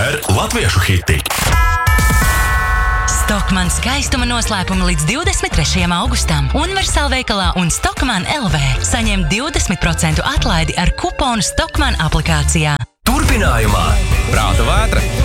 Tomēr latviešu hiti. Stockmann skaistuma noslēpumi līdz 23. augustam. Universālveikalā un Stockmann LV. Saņem 20% atlaidi ar kuponu Stockmann aplikācijā. Turpinājumā Prāta vētra